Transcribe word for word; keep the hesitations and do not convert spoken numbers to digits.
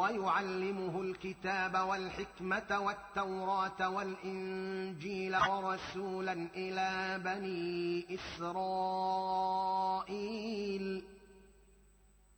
ويعلمه الكتاب والحكمة والتوراة والإنجيل ورسولا إلى بني إسرائيل